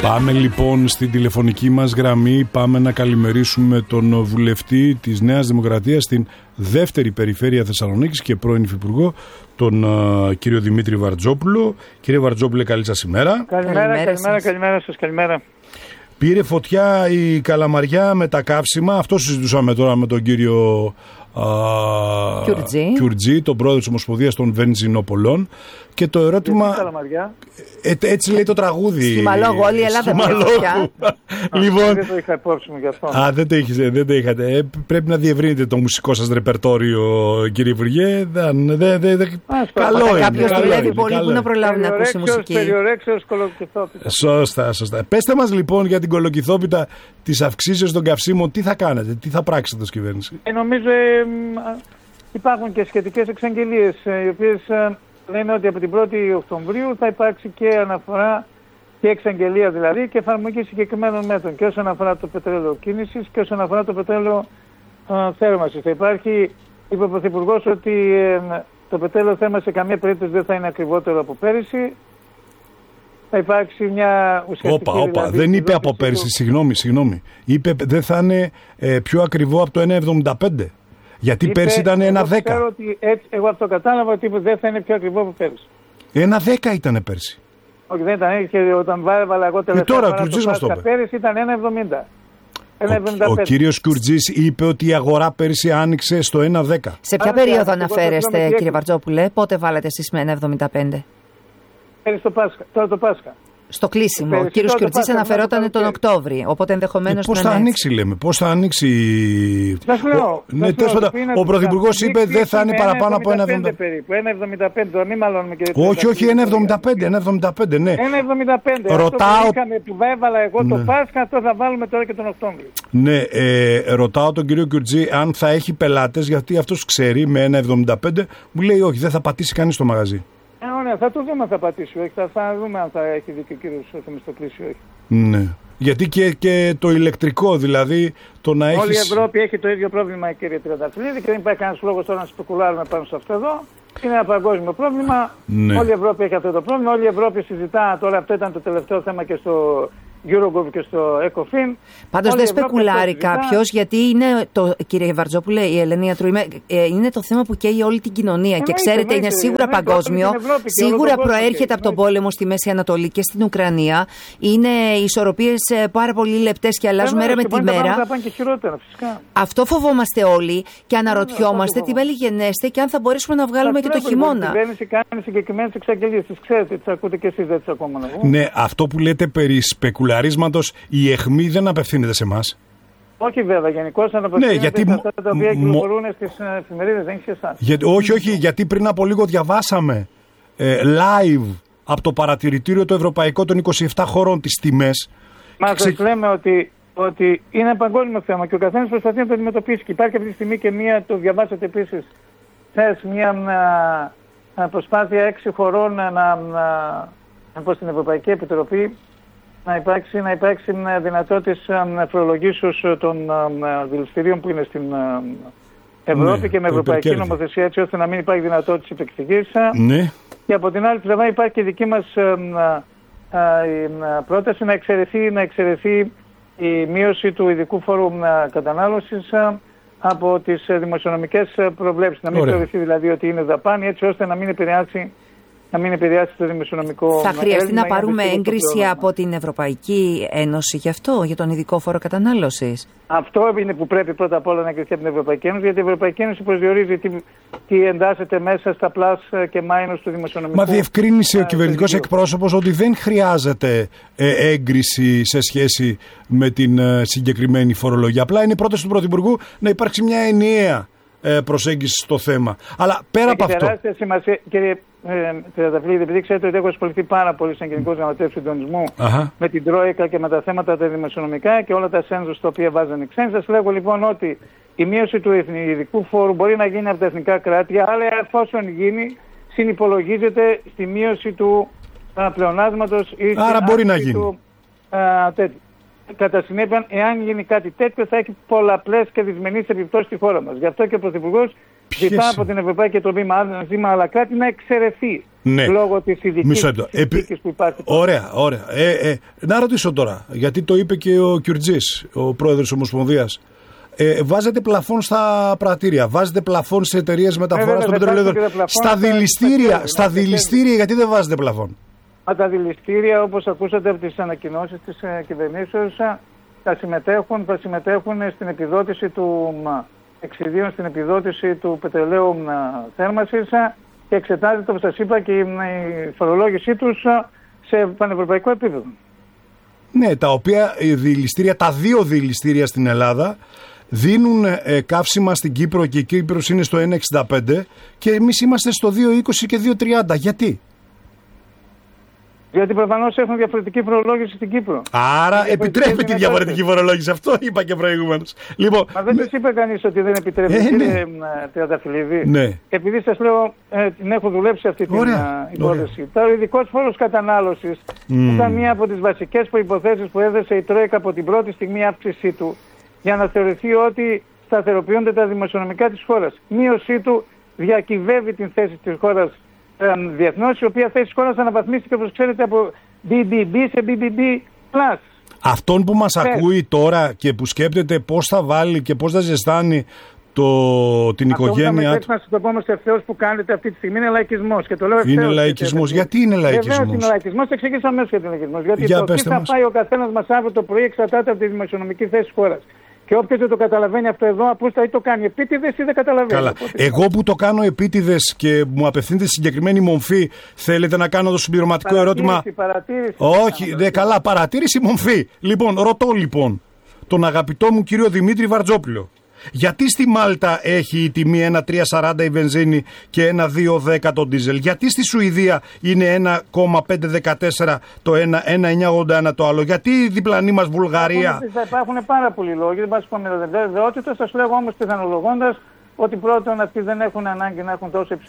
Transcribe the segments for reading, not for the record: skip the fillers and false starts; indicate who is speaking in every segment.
Speaker 1: Πάμε λοιπόν στην τηλεφωνική μας γραμμή. Πάμε να καλημερίσουμε τον βουλευτή της Νέας Δημοκρατίας στην δεύτερη περιφέρεια Θεσσαλονίκης και πρώην υφυπουργό, τον κύριο Δημήτρη Βαρτζόπουλο. Κύριε Βαρτζόπουλε, καλή σας ημέρα.
Speaker 2: Καλημέρα σας, καλημέρα.
Speaker 1: Πήρε φωτιά η Καλαμαριά με τα καύσιμα. Αυτό συζητούσαμε τώρα με τον κύριο Κιουρτζή, τον πρόεδρο της Ομοσπονδίας των Βενζινοπολών. Και το ερώτημα. Έτσι λέει το τραγούδι.
Speaker 3: Στη Μαλόγου, όλη η Ελλάδα πια.
Speaker 2: Λοιπόν, δεν το είχα υπόψη μου γι' αυτό.
Speaker 1: Δεν το είχατε. Πρέπει να διευρύνετε το μουσικό σας ρεπερτόριο, κύριε Υπουργέ. Καλό είναι.
Speaker 3: Κάποιος δουλεύει πολύ που να προλάβει να ακούσει μουσική.
Speaker 2: Περιορέξεως κολοκυθόπιτα.
Speaker 1: Σωστά. Πέστε μας λοιπόν για την κολοκυθόπιτα της αυξήσεως των καυσίμων. Τι θα κάνετε, τι θα πράξετε ως κυβέρνηση?
Speaker 2: Νομίζω υπάρχουν και σχετικές εξαγγελίες, οι οποίες λένε ότι από την 1η Οκτωβρίου θα υπάρξει και αναφορά και εξαγγελία δηλαδή και εφαρμογή συγκεκριμένων μέτρων και όσον αφορά το πετρέλαιο κίνησης και όσον αφορά το πετρέλαιο θέρμανσης. Θα υπάρχει, είπε ο Πρωθυπουργός, ότι το πετρέλαιο θέρμανσης σε καμία περίπτωση δεν θα είναι ακριβότερο από πέρυσι. Θα υπάρξει μια ουσιαστική...
Speaker 1: Δηλαδή, δεν είπε από πέρυσι, συγγνώμη. Είπε δεν θα είναι πιο ακριβό από το 1,75. Γιατί πέρσι ήταν 1,10.
Speaker 2: Εγώ αυτό κατάλαβα ότι δεν θα είναι πιο ακριβό από πέρσι.
Speaker 1: 1,10 ήταν πέρσι.
Speaker 2: Όχι, δεν ήταν. Και όταν βάλα εγώ τελευταία
Speaker 1: φορά
Speaker 2: το Πάσχα πέρυσι ήταν 1,70.
Speaker 1: Ο κύριος Κουρτζής είπε ότι η αγορά πέρσι άνοιξε στο 1,10.
Speaker 3: Σε ποια περίοδο αναφέρεστε, κύριε Βαρτζόπουλε? Πότε βάλετε εσείς με 1,75?
Speaker 2: Πέρυσι τώρα το Πάσχα.
Speaker 3: Στο κλείσιμο. Ο κύριος Κιουρτζής αναφερόταν τον Οκτώβρη. Οπότε ενδεχομένως.
Speaker 1: Πώς θα ανοίξει, λέμε, πώς θα ανοίξει. Ο Πρωθυπουργός είπε δεν θα είναι παραπάνω από 1,75.
Speaker 2: 1,75, μην μαλώνουμε, κύριε.
Speaker 1: Όχι, 1,75, ναι.
Speaker 2: 1,75.
Speaker 1: Ρωτάω.
Speaker 2: Που έβαλα εγώ το Πάσχα, αυτό θα βάλουμε τώρα και τον Οκτώβριο.
Speaker 1: Ναι, ρωτάω τον κύριο Κιουρτζή αν θα έχει πελάτες, γιατί αυτός ξέρει με 1,75. Μου λέει όχι, δεν θα πατήσει κανείς στο μαγαζί.
Speaker 2: Ναι, θα το δούμε αν θα πατήσει, όχι. Θα δούμε αν θα έχει δίκιο ο κύριος Θεμιστοκλής ή όχι.
Speaker 1: Ναι. Γιατί και το ηλεκτρικό, δηλαδή το να έχεις...
Speaker 2: Όλη η Ευρώπη έχει το ίδιο πρόβλημα, κύριε Τριανταφυλλίδη, και δεν υπάρχει κανένας λόγος τώρα να σπεκουλάρουμε πάνω σε αυτό εδώ. Είναι ένα παγκόσμιο πρόβλημα. Ναι. Όλη η Ευρώπη έχει αυτό το πρόβλημα. Όλη η Ευρώπη συζητά. Τώρα αυτό ήταν το τελευταίο θέμα και στο Eurogov και στο ECOFIN.
Speaker 3: Πάντως δεν σπεκουλάρει κάποιος, γιατί είναι κύριε Βαρτζόπουλε, η Ελένη Ιατρού, είναι το θέμα που καίει όλη την κοινωνία. Και ξέρετε, είναι σίγουρα παγκόσμιο. Σίγουρα προέρχεται από τον πόλεμο στη Μέση Ανατολή και στην Ουκρανία. Είναι ισορροπίες πάρα πολύ λεπτές και αλλάζουν μέρα με τη μέρα. Αυτό φοβόμαστε όλοι και αναρωτιόμαστε τι μέλη γενέστε και αν θα μπορέσουμε να βγάλουμε και το χειμώνα.
Speaker 2: Η κυβέρνηση κάνει συγκεκριμένες εξαγγελίες. Τις ξέρετε, τις ακούτε και εσείς, δεν τις ακόμα.
Speaker 1: Ναι, αυτό που λέτε περί σπεκουλαρίσματος, η αιχμή δεν απευθύνεται σε εμάς.
Speaker 2: Όχι βέβαια, γενικώς αναπευθύνεται σε αυτά τα οποία κυκλοφορούν στις εφημερίδες, δεν έχει σε εσάς.
Speaker 1: Όχι, γιατί πριν από λίγο διαβάσαμε live από το παρατηρητήριο το ευρωπαϊκό των 27 χωρών τις τιμές.
Speaker 2: Μα σας λέμε ότι είναι ένα παγκόσμιο θέμα και ο καθένας προσπαθεί να το αντιμετωπίσει. Και υπάρχει αυτή τη στιγμή και μία, το διαβάσατε επίσης, μια προσπάθεια 6 χωρών να πω στην Ευρωπαϊκή Επιτροπή να υπάρξει δυνατότητα φορολογήσεως των δηληστηρίων που είναι στην Ευρώπη και με ευρωπαϊκή νομοθεσία, έτσι ώστε να μην υπάρχει δυνατότητα υπεκθυγής. Ναι. Και από την άλλη πλευρά υπάρχει και δική μας πρόταση να εξαιρεθεί η μείωση του ειδικού φόρου κατανάλωσης από τις δημοσιονομικές προβλέψεις. Να μην θεωρηθεί δηλαδή ότι είναι δαπάνη, έτσι ώστε να μην επηρεάσει το δημοσιονομικό.
Speaker 3: Θα χρειαστεί να πάρουμε έγκριση από την Ευρωπαϊκή Ένωση γι' αυτό, για τον ειδικό φόρο κατανάλωσης.
Speaker 2: Αυτό είναι που πρέπει πρώτα απ' όλα να εγκριθεί από την Ευρωπαϊκή Ένωση, γιατί η Ευρωπαϊκή Ένωση προσδιορίζει τι εντάσσεται μέσα στα πλάς και μάινους του δημοσιονομικού.
Speaker 1: Μα διευκρίνησε ο κυβερνητικός εκπρόσωπος ότι δεν χρειάζεται έγκριση σε σχέση με την συγκεκριμένη φορολογία. Απλά είναι η πρόταση του Πρωθυπουργού να υπάρξει μια ενιαία προσέγγιση στο θέμα. Αλλά πέρα από αυτό.
Speaker 2: Έχει τεράστια σημασία, κύριε Τριανταφυλλίδη, επειδή ξέρετε ότι έχω ασχοληθεί πάρα πολύ σαν Γενικός Γραμματέας Συντονισμού με την Τρόικα και με τα θέματα τα δημοσιονομικά και όλα τα σένσους τα οποία βάζανε ξένοι. Σας λέγω λοιπόν ότι η μείωση του ειδικού φόρου μπορεί να γίνει από τα εθνικά κράτη, αλλά εφόσον γίνει, συνυπολογίζεται στη μείωση του πλεονάσματος ή
Speaker 1: άρα μπορεί να γίνει.
Speaker 2: Του, κατά συνέπεια, εάν γίνει κάτι τέτοιο, θα έχει πολλαπλές και δυσμενείς επιπτώσεις στη χώρα μας. Γι' αυτό και ο Πρωθυπουργός ζητά από την Ευρωπαϊκή Επιτροπή με άλλα κράτη να εξαιρεθεί.
Speaker 1: Ναι.
Speaker 2: Λόγω της ειδικής συνθήκης που υπάρχει.
Speaker 1: Ωραία. Να ρωτήσω τώρα, γιατί το είπε και ο Κιουρτζής, ο πρόεδρος της Ομοσπονδίας. Βάζετε πλαφόν στα πρατήρια, βάζετε πλαφόν σε εταιρείες μεταφοράς των πετρελαίων. Στα δηληστήρια, γιατί δεν βάζετε πλαφόν?
Speaker 2: Τα δηληστήρια, όπως ακούσατε από τις ανακοινώσεις της κυβερνήσεως, θα συμμετέχουν στην επιδότηση του εξιδίων, στην επιδότηση του πετρελαίου θέρμανσης και εξετάζεται, όπως σας είπα, και η φορολόγησή τους σε πανευρωπαϊκό επίπεδο.
Speaker 1: Ναι, τα οποία τα δύο δηληστήρια στην Ελλάδα δίνουν καύσιμα στην Κύπρο και η Κύπρος είναι στο 1,65 και εμείς είμαστε στο 2,20 και 2,30. Γιατί?
Speaker 2: Γιατί προφανώς έχουν διαφορετική φορολόγηση στην Κύπρο.
Speaker 1: Άρα επιτρέπει τη διαφορετική φορολόγηση. Αυτό είπα και προηγουμένως. Λοιπόν,
Speaker 2: μα δεν σας είπε κανείς ότι δεν επιτρέπει, κύριε Τριανταφυλλίδη.
Speaker 1: Ναι.
Speaker 2: Επειδή σας λέω, την έχω δουλέψει αυτή την υπόθεση. Τώρα, ο ειδικός φόρος κατανάλωσης ήταν μία από τις βασικές προϋποθέσεις που έδεσε η Τρόικα από την πρώτη στιγμή αύξησή του, για να θεωρηθεί ότι σταθεροποιούνται τα δημοσιονομικά της χώρας. Μείωσή του διακυβεύει την θέση της χώρας διεθνώς, η οποία θέση της χώρας αναβαθμίστηκε, όπως ξέρετε, από BBB σε BBB+.
Speaker 1: Αυτόν που μας ακούει τώρα και που σκέπτεται πώς θα βάλει και πώς θα ζεστάνει την οικογένειά του.
Speaker 2: Να σας το πω όμως ευθέως που κάνετε αυτή τη στιγμή είναι λαϊκισμός. Και το λέω ευθέως.
Speaker 1: Είναι λαϊκισμός. Γιατί είναι λαϊκισμός?
Speaker 2: Βεβαίως είναι λαϊκισμός. Θα εξηγήσω αμέσως γιατί είναι λαϊκισμός. Γιατί το τι θα πάει ο καθένας μας αύριο το πρωί εξαρτάται από τη δημοσιονομική θέση της χώρας. Και όποιος δεν το καταλαβαίνει αυτό εδώ, απλούστατα ή το κάνει επίτηδες ή δεν καταλαβαίνει.
Speaker 1: Καλά. Εγώ που το κάνω επίτηδες και μου απευθύνεται στη συγκεκριμένη μορφή, θέλετε να κάνω το συμπληρωματικό ερώτημα?
Speaker 2: Παρατήρηση.
Speaker 1: Όχι, καλά, παρατήρηση μορφή. Λοιπόν, ρωτώ τον αγαπητό μου κύριο Δημήτρη Βαρτζόπουλο. Γιατί στη Μάλτα έχει η τιμή 1,340 η βενζίνη και 1,210 το ντίζελ? Γιατί στη Σουηδία είναι 1,514 το ένα, 1,981 το άλλο? Γιατί η διπλανή μας Βουλγαρία?
Speaker 2: Υπάρχουν πάρα πολλοί λόγοι, δεν μας πούμε βεβαιότητα. Σας λέω όμως πιθανολογώντας ότι πρώτον αυτοί δεν έχουν ανάγκη να έχουν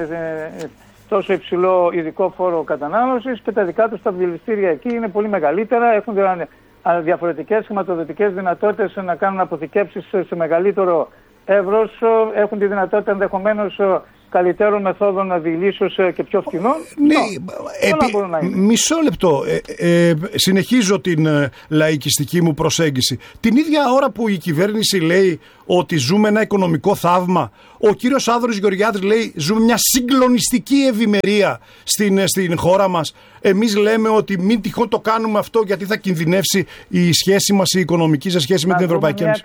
Speaker 2: τόσο υψηλό ειδικό φόρο κατανάλωσης και τα δικά τους τα δηληστήρια εκεί είναι πολύ μεγαλύτερα, έχουν διαφορετικές χρηματοδοτικές δυνατότητες να κάνουν αποθηκεύσεις σε μεγαλύτερο εύρος, έχουν τη δυνατότητα ενδεχομένως καλύτερων μεθόδων δηλήσεως και πιο φθηνών.
Speaker 1: Ναι, μισό λεπτό. Συνεχίζω την λαϊκιστική μου προσέγγιση. Την ίδια ώρα που η κυβέρνηση λέει ότι ζούμε ένα οικονομικό θαύμα, ο κύριος Άδωρης Γεωργιάδης λέει ζούμε μια συγκλονιστική ευημερία στην χώρα μας. Εμείς λέμε ότι μην τυχόν το κάνουμε αυτό γιατί θα κινδυνεύσει η σχέση μας η οικονομική σε σχέση με την Ευρωπαϊκή Ένωση.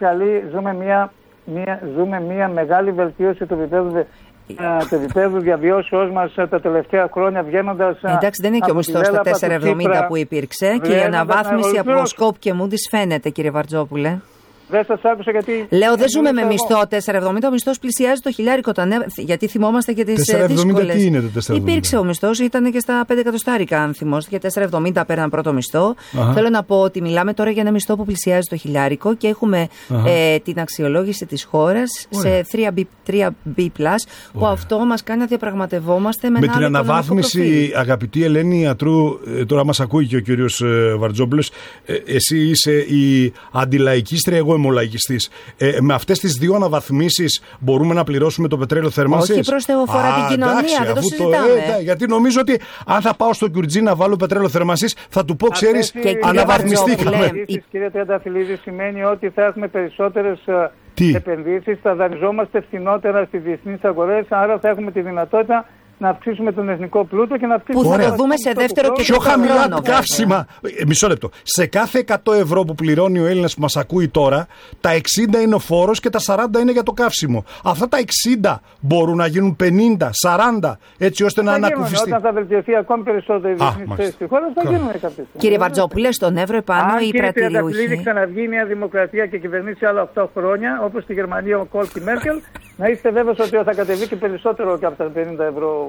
Speaker 2: Ζούμε μια μεγάλη βελτίωση του επίπεδου διαβιώσεως μας τα τελευταία χρόνια βγαίνοντας.
Speaker 3: Εντάξει, δεν είναι και ο μισθός στα 4,70 που υπήρξε και η αναβάθμιση από Σκόπ και Moody's φαίνεται, κύριε Βαρτζόπουλε.
Speaker 2: Δεν σας άκουσα γιατί.
Speaker 3: Λέω δεν ζούμε με μισθό 4,70. Ο μιστός πλησιάζει το χιλιάρικο. Γιατί θυμόμαστε και τις δύσκολες.
Speaker 1: Τι είναι το 4,70?
Speaker 3: Υπήρξε ο μισθός, ήταν και στα 5 εκατοστάρικα, αν θυμόστε. Και 4,70 πέραν πρώτο μισθό. Θέλω να πω ότι μιλάμε τώρα για ένα μισθό που πλησιάζει το χιλιάρικο και έχουμε την αξιολόγηση της χώρας σε 3B+, που αυτό μας κάνει να διαπραγματευόμαστε με
Speaker 1: την αναβάθμιση, αγαπητή Ελένη Ιατρού, τώρα μας ακούει και ο κύριος Βαρτζόπουλος, εσύ είσαι η αντιλαϊκίστρια, εγώ είμαι ο λαϊκιστής. Με αυτές τις δύο αναβαθμίσεις μπορούμε να πληρώσουμε το πετρέλαιο θέρμανσης?
Speaker 3: Όχι προς Θεό, φορά την κοινωνία, δεν το συζητάμε.
Speaker 1: Γιατί νομίζω ότι αν θα πάω στο Κιουρτζή να βάλω πετρέλαιο θέρμανσης, θα του πω, ξέρεις, αναβαθμιστήκαμε.
Speaker 2: Κύριε Τριανταφυλλίδη, σημαίνει ότι θα έχουμε περισσότερες επενδύσεις, θα δανειζόμαστε φθηνότερα στις διεθνείς αγορές, άρα θα έχουμε τη δυνατότητα να αυξήσουμε τον εθνικό πλούτο και να αυξήσουμε.
Speaker 3: Που θα το δούμε σε δεύτερο και
Speaker 1: πιο χαμηλά καύσιμα. Μισό λεπτό. Σε κάθε 100 ευρώ που πληρώνει ο Έλληνας που μας ακούει τώρα, τα 60 είναι ο φόρος και τα 40 είναι για το καύσιμο. Αυτά τα 60 μπορούν να γίνουν 50, 40, έτσι ώστε να ανακουφιστεί.
Speaker 2: Όταν θα βελτιωθεί ακόμη περισσότερο η διεθνής θέση στη χώρα, θα γίνουν κάποιες.
Speaker 3: Κύριε Βαρτζόπουλε, στον Εύρο επάνω οι πρατηριούχοι.
Speaker 2: Αν ξαναβγεί μια δημοκρατία και κυβερνήσει άλλα 8 χρόνια, όπως στη Γερμανία ο Κόλ και η Μέρκελ, να είστε βέβαιος ότι θα κατεβεί και περισσότερο και από τα 50 ευρώ.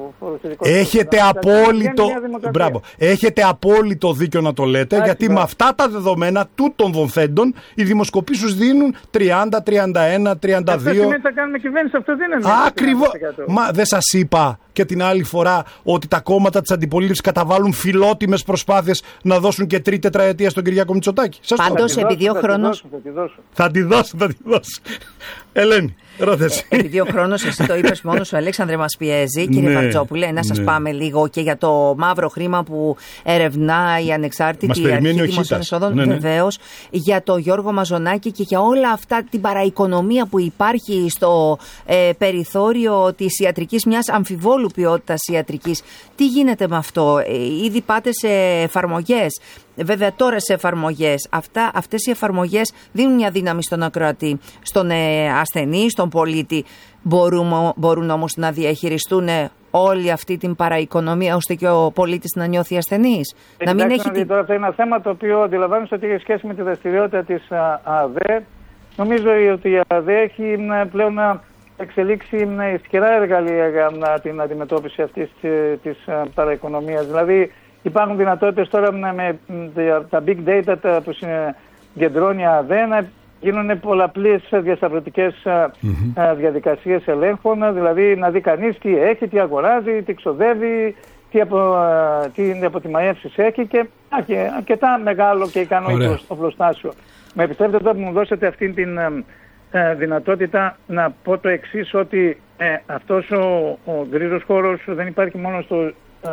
Speaker 1: Έχετε απόλυτο δίκιο να το λέτε, γιατί με αυτά τα δεδομένα τούτων δοθέντων οι δημοσκοπήσεις δίνουν 30, 31, 32. Αυτό
Speaker 2: σημαίνει θα κάνουμε κυβέρνηση, αυτό δεν είναι.
Speaker 1: Ακριβώς. Μα δεν σας είπα και την άλλη φορά ότι τα κόμματα της αντιπολίτευσης καταβάλουν φιλότιμες προσπάθειες να δώσουν και τρίτη τετραετία στον Κυριάκο Μητσοτάκη?
Speaker 3: Πάντως επειδή ο χρόνος.
Speaker 1: Θα τη δώσω. Ελένη.
Speaker 3: Επειδή ο χρόνος, εσύ το είπες μόνος σου, Αλέξανδρε, μας πιέζει, κύριε Βαρτζόπουλε, να σας πάμε λίγο και για το μαύρο χρήμα που ερευνά η ανεξάρτητη αρχή δημοσίων εσόδων, βεβαίως, για το Γιώργο Μαζονάκη και για όλα αυτά την παραοικονομία που υπάρχει στο περιθώριο της ιατρικής, μιας αμφιβόλου ποιότητας ιατρικής. Τι γίνεται με αυτό? Ήδη πάτε σε εφαρμογές. Βέβαια τώρα σε εφαρμογές. Αυτές οι εφαρμογές δίνουν μια δύναμη στον ακροατή, στον ασθενή, στον πολίτη. Μπορούν όμως να διαχειριστούν όλη αυτή την παραοικονομία ώστε και ο πολίτης να νιώθει ασθενής. Να μην έχει...
Speaker 2: Τώρα αυτό είναι ένα θέμα το οποίο αντιλαμβάνεστε ότι έχει σχέση με τη δραστηριότητα της ΑΔΕ. Νομίζω ότι η ΑΔΕ έχει πλέον εξελίξει ισχυρά εργαλεία για την αντιμετώπιση αυτής της παραοικονομίας. Δηλαδή υπάρχουν δυνατότητες τώρα με τα big data που συγκεντρώνει η ΑΔΕ να γίνουν πολλαπλές διασταυρωτικές διαδικασίες ελέγχων, δηλαδή να δει κανείς τι έχει, τι αγοράζει, τι ξοδεύει, τι αποτιμαεύσεις έχει και αρκετά μεγάλο και ικανό οπλοστάσιο. Με επιτρέπετε τώρα που μου δώσετε αυτή την δυνατότητα να πω το εξής, ότι αυτός ο γκρίζος χώρος δεν υπάρχει μόνο στο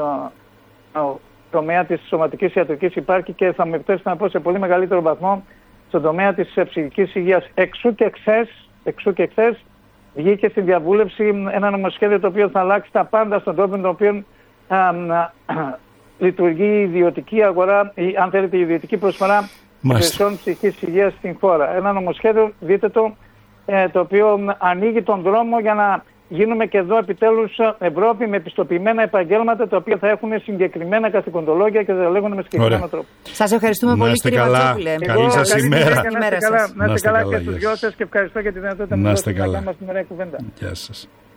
Speaker 2: τομέα της σωματικής ιατρικής, υπάρχει και θα με επιτρέψετε να πω σε πολύ μεγαλύτερο βαθμό στον τομέα της ψυχικής υγείας. Εξού και χθες βγήκε στη διαβούλευση ένα νομοσχέδιο το οποίο θα αλλάξει τα πάντα στον τρόπο με τον οποίο λειτουργεί η ιδιωτική αγορά ή αν θέλετε η ιδιωτική προσφορά υπηρεσιών ψυχικής υγείας στην χώρα. Ένα νομοσχέδιο, δείτε το οποίο ανοίγει τον δρόμο για να γίνουμε και εδώ επιτέλους Ευρώπη με πιστοποιημένα επαγγέλματα τα οποία θα έχουν συγκεκριμένα καθηκοντολόγια και θα λέγονται με συγκεκριμένο τρόπο.
Speaker 3: Σας ευχαριστούμε πολύ, κύριε Βαρτζόπουλε.
Speaker 1: Καλή σας ημέρα.
Speaker 2: Να είστε καλά και στους δυο σας και ευχαριστώ για τη δυνατότητα που μου δώσετε να κάνουμε στην ωραία κουβέντα.
Speaker 1: Γεια σας.